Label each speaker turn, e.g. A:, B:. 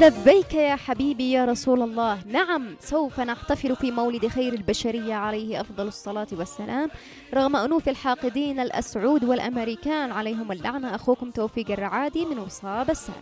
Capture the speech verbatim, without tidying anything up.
A: لبيك يا حبيبي يا رسول الله. نعم، سوف نحتفل في مولد خير البشرية عليه أفضل الصلاة والسلام رغم أنوف الحاقدين الأسعود والأمريكان عليهم اللعنة. أخوكم توفيق الرعادي من وصاب السابع.